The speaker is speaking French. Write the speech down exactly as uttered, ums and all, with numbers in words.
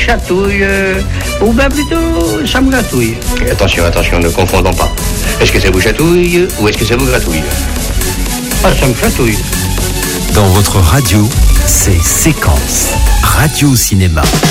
Chatouille, euh, ou bien plutôt ça me gratouille. Attention, attention, ne confondons pas. Est-ce que ça vous chatouille ou est-ce que ça vous gratouille? Ah, ça me chatouille. Dans votre radio, c'est Séquence Radio Cinéma.